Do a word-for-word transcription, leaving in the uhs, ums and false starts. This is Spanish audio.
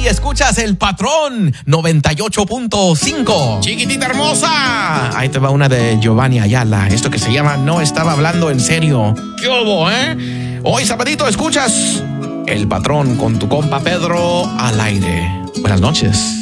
escuchas El Patrón noventa y ocho punto cinco. Chiquitita hermosa. Ahí te va una de Giovanni Ayala. Esto que se llama No Estaba Hablando en Serio. ¿Qué hubo, eh? Hoy, sabadito, escuchas El Patrón con tu compa Pedro al aire. Buenas noches.